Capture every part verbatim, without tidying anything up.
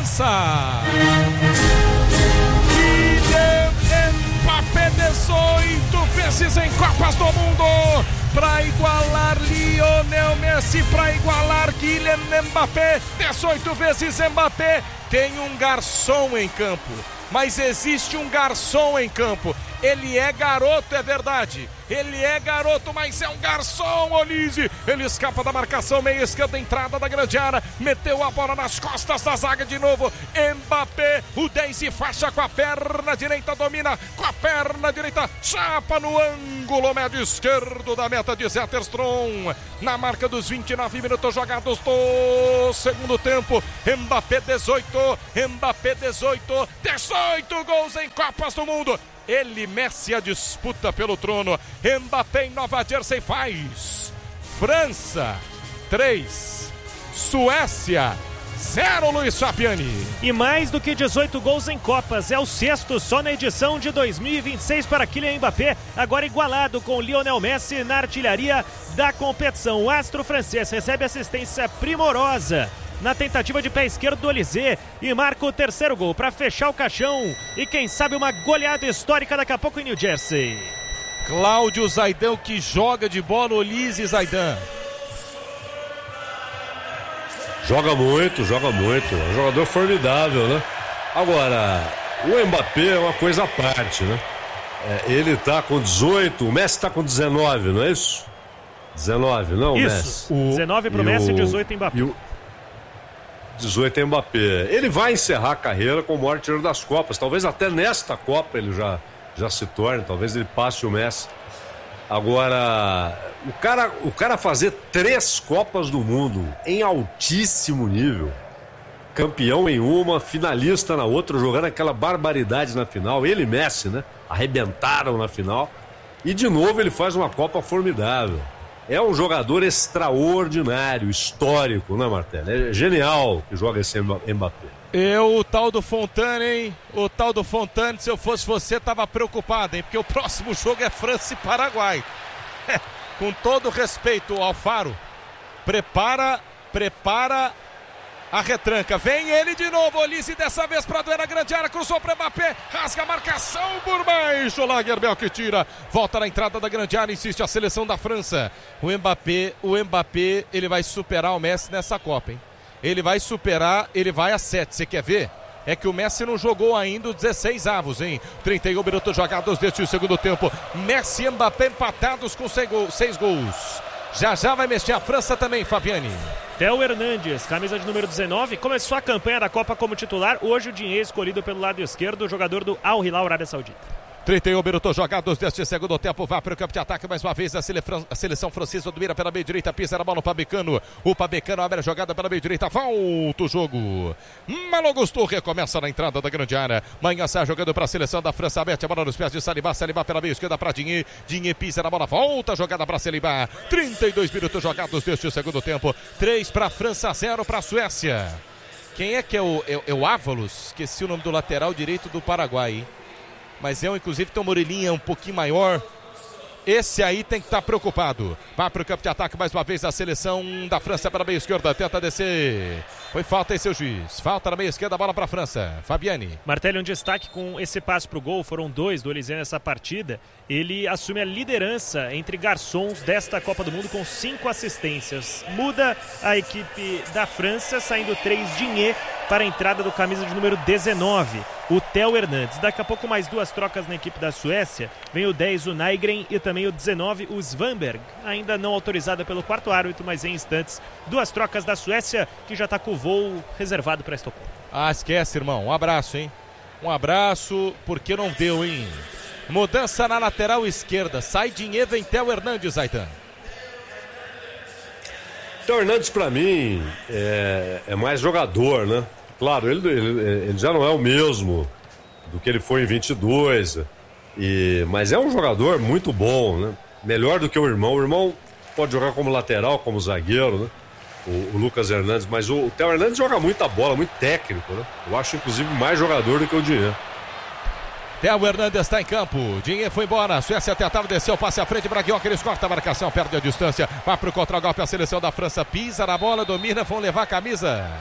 França. Kylian Mbappé, dezoito vezes em Copas do Mundo, para igualar Lionel Messi, para igualar Kylian Mbappé, dezoito vezes Mbappé. Tem um garçom em campo, mas existe um garçom em campo. Ele é garoto, é verdade. Ele é garoto, mas é um garçom, Olise. Ele escapa da marcação, meia esquerda, entrada da grande área. Meteu a bola nas costas da zaga de novo. Mbappé, o dez e faixa com a perna direita, domina com a perna direita. Chapa no ângulo médio esquerdo da meta de Zetterstrom. Na marca dos vinte e nove minutos jogados do segundo tempo. Mbappé dezoito, Mbappé dezoito, dezoito gols em Copas do Mundo. Ele, Messi, a disputa pelo trono. Mbappé em Nova Jersey faz. França, três. Suécia, zero, Luiz Fabiani. E mais do que dezoito gols em Copas. É o sexto só na edição de dois mil e vinte e seis para Kylian Mbappé. Agora igualado com Lionel Messi na artilharia da competição. O astro francês recebe assistência primorosa na tentativa de pé esquerdo do Olise e marca o terceiro gol para fechar o caixão e quem sabe uma goleada histórica daqui a pouco em New Jersey. Cláudio Zaidan, que joga de bola, Olise Zaidan. Joga muito, joga muito, é um jogador formidável, né? Agora, o Mbappé é uma coisa à parte, né? É, ele tá com dezoito, o Messi tá com dezenove, não é isso? dezenove, não, isso, Messi? O... dezenove pro Messi e dezoito Mbappé. O... dezoito é Mbappé. Ele vai encerrar a carreira como o maior artilheiro das Copas. Talvez até nesta Copa ele já, já se torne. Talvez ele passe o Messi. Agora, o cara, o cara fazer três Copas do Mundo em altíssimo nível, campeão em uma, finalista na outra, jogando aquela barbaridade na final. Ele e Messi, né? Arrebentaram na final. E de novo ele faz uma Copa formidável. É um jogador extraordinário, histórico, né, Martelli? É genial que joga esse Mbappé. Eu, o tal do Fontane, hein? O tal do Fontane, se eu fosse você, tava preocupado, hein? Porque o próximo jogo é França e Paraguai. É, com todo respeito, Alfaro, prepara, prepara a retranca. Vem ele de novo, Olise, dessa vez para doer a grande área, cruzou para Mbappé, rasga a marcação por baixo, Lagerbiel que tira, volta na entrada da grande área, insiste a seleção da França. O Mbappé, o Mbappé, ele vai superar o Messi nessa Copa, hein? Ele vai superar, ele vai a sete, você quer ver? É que o Messi não jogou ainda os dezesseis avos, hein? trinta e um minutos jogados deste segundo tempo. Messi e Mbappé empatados com seis gols. Já já vai mexer a França também, Fabiani. Theo Hernandes, camisa de número dezenove, começou a campanha da Copa como titular. Hoje o dinheiro escolhido pelo lado esquerdo, o jogador do Al Hilal, Arábia Saudita. trinta e um minutos jogados deste segundo tempo. Vai para o campo de ataque mais uma vez. A, sele... a seleção francesa domina pela meia direita. Pisa na bola o Pamecano. O Pamecano abre a jogada pela meia direita. Volta o jogo. Malo Gusto recomeça na entrada da grande área. Manhã sai jogando para a seleção da França. Mete a bola nos pés de Saliba. Saliba pela meia esquerda para Dinhe. Dinhe pisa na bola. Volta a jogada para Saliba. trinta e dois minutos jogados deste segundo tempo. três para a França, zero para a Suécia. Quem é que é o, é, é o Ávalos? Esqueci o nome do lateral direito do Paraguai, hein? Mas é um, inclusive, tem uma orelhinha um pouquinho maior. Esse aí tem que estar preocupado. Vai para o campo de ataque mais uma vez a seleção da França para a meia esquerda. Tenta descer. Foi falta aí, seu juiz. Falta na meia esquerda, bola para a França. Fabiani. Martelli, um destaque com esse passe para o gol. Foram dois do Olise nessa partida. Ele assume a liderança entre garçons desta Copa do Mundo com cinco assistências. Muda a equipe da França, saindo três Dinhe para a entrada do camisa de número dezenove, o Theo Hernandes. Daqui a pouco mais duas trocas na equipe da Suécia. Vem o dez, o Nygren, e também o dezenove, o Svanberg. Ainda não autorizada pelo quarto árbitro, mas em instantes. Duas trocas da Suécia, que já está com o voo reservado para Estocolmo. Ah, esquece, irmão. Um abraço, hein? Um abraço, porque não deu, hein? Mudança na lateral esquerda. Sai Dinhe, vem Theo Hernandes, Zaidan. Theo Hernandes, pra mim, é, é mais jogador, né? Claro, ele, ele, ele já não é o mesmo do que ele foi em vinte e dois, e, mas é um jogador muito bom, né? Melhor do que o irmão. O irmão pode jogar como lateral, como zagueiro, né? O, o Lucas Hernandes, mas o, o Theo Hernandes joga muita bola, muito técnico, né? Eu acho, inclusive, mais jogador do que o Dinhe. Theo Hernandes está em campo. Dinhe foi embora. Suécia tentava descer o passe à frente. Braguioca, eles cortam a marcação, perde a distância. Vai para o contragolpe a seleção da França. Pisa na bola, domina. Vão levar a camisa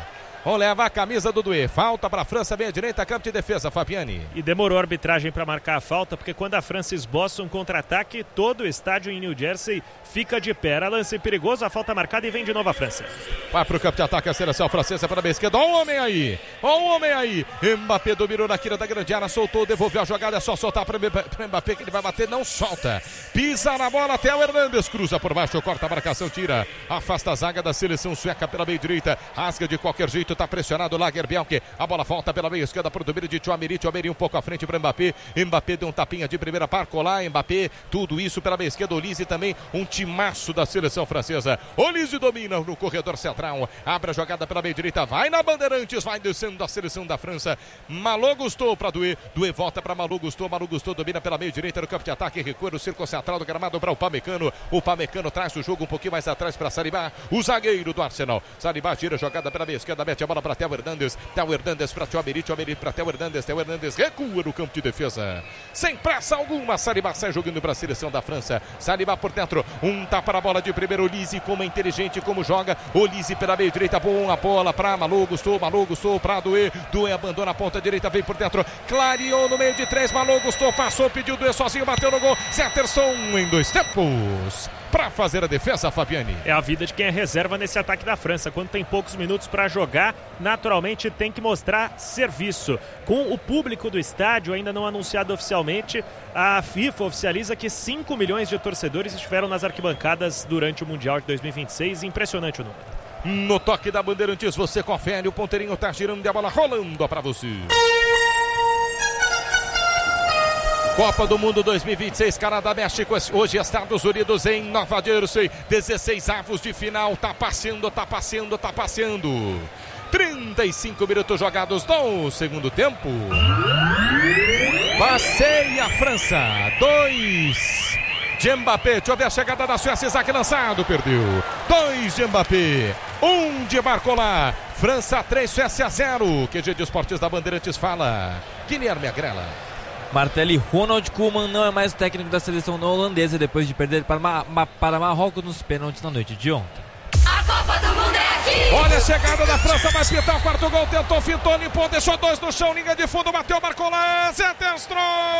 ou leva a camisa do Doué. Falta para a França, meia direita, campo de defesa, Fabiani. E demorou a arbitragem para marcar a falta, porque quando a França esboça um contra-ataque, todo o estádio em New Jersey fica de pé. Era lance perigoso, a falta marcada e vem de novo a França. Vai para o campo de ataque a seleção francesa para a esquerda. Olha o homem aí, olha o homem aí. Mbappé dominou na quina da grande área, soltou, devolveu a jogada, é só soltar para o Mbappé que ele vai bater, não solta. Pisa na bola até o Hernandes, cruza por baixo, corta a marcação, tira, afasta a zaga da seleção sueca pela meia direita, rasga de qualquer jeito, está pressionado o Lagerbielke, a bola volta pela meia esquerda para o domínio de Tchouaméri, Tchouaméri um pouco à frente para Mbappé, Mbappé deu um tapinha de primeira, Barcola, Mbappé, tudo isso pela meia esquerda, Olise também, um timaço da seleção francesa, Olise domina no corredor central, abre a jogada pela meia direita, vai na Bandeirantes, vai descendo da seleção da França, Malo Gusto para Doué, Doué volta para Malo Gusto, Malo Gusto domina pela meia direita no campo de ataque, recua no círculo central do gramado para o Pamecano, o Pamecano traz o jogo um pouquinho mais atrás para Saribá, o zagueiro do Arsenal, Saribá tira a jogada pela meia esquerda, mete a bola para Theo Hernandes, Theo Hernandes para Tchouaméri, Tchouaméri para Theo Hernandes, Theo Hernandes recua no campo de defesa, sem pressa alguma, Saribá sai jogando para a seleção da França, Saribá por dentro, um tapa na bola de primeiro, Olise como é inteligente, como joga, Olise pela meia direita, bom a bola para Malo Gusto, Malo Gusto para Doué, Doué abandona a ponta direita, vem por dentro, clareou no meio de três, Malo Gusto passou, pediu Doué sozinho, bateu no gol, Zetterson em dois tempos. Para fazer a defesa, Fabiani. É a vida de quem é reserva nesse ataque da França. Quando tem poucos minutos para jogar, naturalmente tem que mostrar serviço. Com o público do estádio ainda não anunciado oficialmente, a FIFA oficializa que cinco milhões de torcedores estiveram nas arquibancadas durante o Mundial de dois mil e vinte e seis. Impressionante o número. No toque da Bandeirantes, você confere, o ponteirinho está girando e a bola rolando para você. Copa do Mundo dois mil e vinte e seis, Canadá, México, hoje Estados Unidos em Nova Jersey, dezesseis avos de final, tá passando, tá passando, tá passando. trinta e cinco minutos jogados no segundo tempo. Passeia a França, dois de Mbappé, deixa eu ver a chegada da Suécia, Isaac lançado, perdeu. dois de Mbappé, um de Barcola, França três, Suécia zero. Q G de Esportes da Bandeirantes fala, Guilherme Agrela. Martelli, Ronald Koeman não é mais o técnico da seleção não holandesa depois de perder para, Ma Ma para Marrocos nos pênaltis na noite de ontem. A Copa do Mundo é aqui! Olha a chegada da França, vai pintar o quarto gol, tentou, fintou, limpou, deixou dois no chão, linha de fundo, bateu, marcou lá, Zetterson!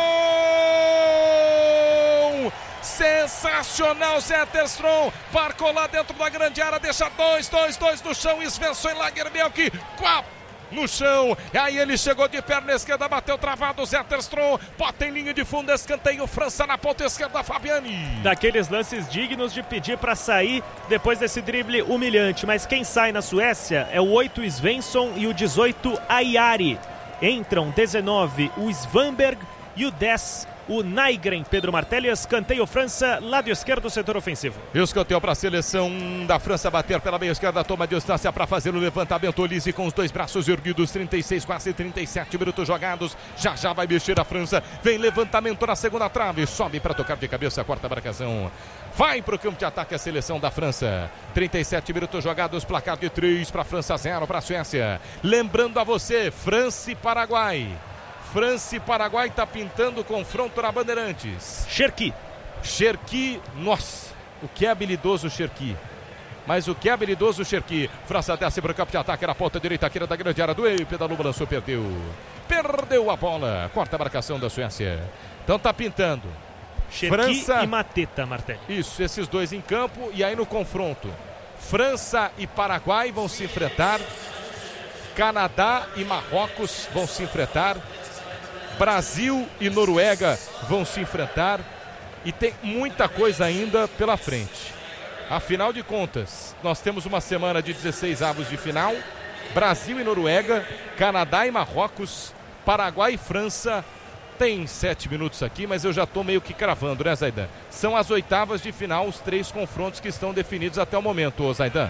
Sensacional, Zetterson, marcou lá dentro da grande área, deixa dois, dois, dois no chão, Svensson Lagerbielke, quatro no chão, e aí ele chegou de perna esquerda, bateu travado, Zetterson, bota em linha de fundo, escanteio, França na ponta esquerda, Fabiani. Daqueles lances dignos de pedir para sair depois desse drible humilhante, mas quem sai na Suécia é o oito Svensson e o dezoito Ayari. Entram dezenove o Svanberg e o dez o Nygren. Pedro Martelli, escanteio França, lado esquerdo, setor ofensivo. Escanteio para a seleção da França bater pela meia esquerda, toma distância para fazer o levantamento. Olise com os dois braços erguidos, trinta e seis, quase trinta e sete minutos jogados. Já já vai mexer a França. Vem levantamento na segunda trave, sobe para tocar de cabeça, quarta marcação. Vai para o campo de ataque a seleção da França. trinta e sete minutos jogados, placar de três para a França, zero para a Suécia. Lembrando a você, França e Paraguai. França e Paraguai está pintando o confronto na Bandeirantes. Cherki. Cherki, nossa, o que é habilidoso o Cherki. Mas o que é habilidoso o Cherki. França desce para o campo de ataque na ponta direita aqui da grande área do Ei, pedalou, balançou, perdeu. Perdeu a bola, quarta marcação da Suécia. Então tá pintando. Cherki França e Mateta, Martelli. Isso, esses dois em campo e aí no confronto. França e Paraguai vão se enfrentar. Canadá e Marrocos vão se enfrentar. Brasil e Noruega vão se enfrentar e tem muita coisa ainda pela frente. Afinal de contas, nós temos uma semana de dezesseis avos de final, Brasil e Noruega, Canadá e Marrocos, Paraguai e França. Tem sete minutos aqui, mas eu já estou meio que cravando, né, Zaidan? São as oitavas de final, os três confrontos que estão definidos até o momento, ô Zaidan.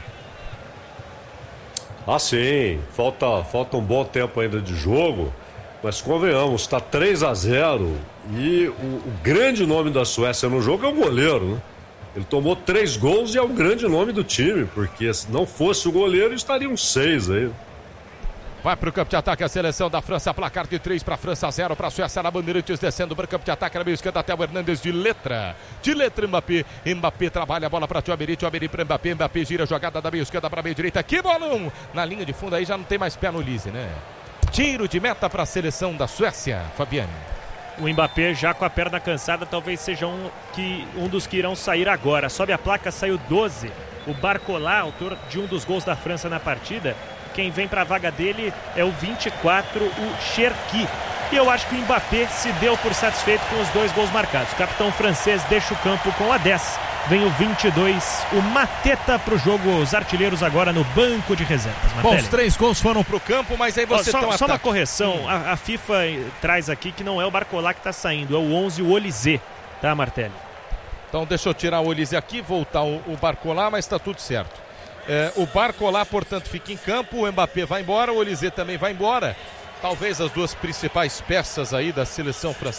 Ah, sim, falta, falta um bom tempo ainda de jogo. Mas convenhamos, está três a zero e o, o grande nome da Suécia no jogo é o goleiro, né? Ele tomou três gols e é o grande nome do time, porque se não fosse o goleiro estariam seis aí. Vai para o campo de ataque a seleção da França. Placar de três para a França, zero para a Suécia. Na Bandeirantes descendo para o campo de ataque. Na meio esquerda, Theo Hernandes de letra. De letra, Mbappé. Mbappé trabalha a bola para Tchouaméri. Tchouaméri para Mbappé. Mbappé gira a jogada da meio esquerda para a meio direita. Que bolão! Na linha de fundo aí já não tem mais pé no Lise, né? Tiro de meta para a seleção da Suécia, Fabiane. O Mbappé já com a perna cansada, talvez seja um, que, um dos que irão sair agora. Sobe a placa, saiu doze. O Barcola, autor de um dos gols da França na partida. Quem vem para a vaga dele é o vinte e quatro, o Cherki. E eu acho que o Mbappé se deu por satisfeito com os dois gols marcados. O capitão francês deixa o campo com a dez. Vem o vinte e dois, o Mateta para o jogo. Os artilheiros agora no banco de reservas. Bom, os três gols foram para o campo, mas aí você Ó, só, tem um só uma correção. A, a FIFA traz aqui que não é o Barcola que está saindo, é o onze, o Olysée. Tá, Martelli? Então deixa eu tirar o Olysée aqui, voltar o, o Barcola, mas está tudo certo. É, o Barcola, portanto, fica em campo, o Mbappé vai embora, o Olysée também vai embora. Talvez as duas principais peças aí da seleção francesa.